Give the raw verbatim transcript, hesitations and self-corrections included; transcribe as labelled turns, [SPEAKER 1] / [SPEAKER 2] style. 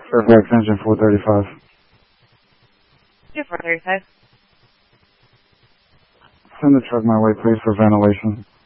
[SPEAKER 1] Fairfax engine four thirty-five.
[SPEAKER 2] Two four thirty-five.
[SPEAKER 1] Send the truck my way, please, for ventilation.